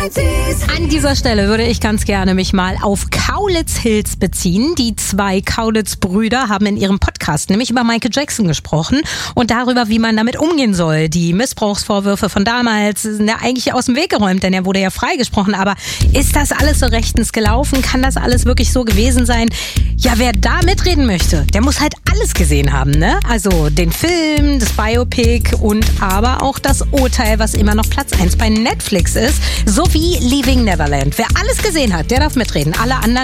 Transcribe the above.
An dieser Stelle würde ich ganz gerne mich mal auf Kaulitz Hills beziehen. Die 2 Kaulitz-Brüder haben in ihrem Podcast nämlich über Michael Jackson gesprochen und darüber, wie man damit umgehen soll. Die Missbrauchsvorwürfe von damals sind ja eigentlich aus dem Weg geräumt, denn er wurde ja freigesprochen. Aber ist das alles so rechtens gelaufen? Kann das alles wirklich so gewesen sein? Ja, wer da mitreden möchte, der muss halt alles gesehen haben, ne? Also den Film, das Biopic und aber auch das Urteil, was immer noch Platz 1 bei Netflix ist, sowie Leaving Neverland. Wer alles gesehen hat, der darf mitreden. Alle anderen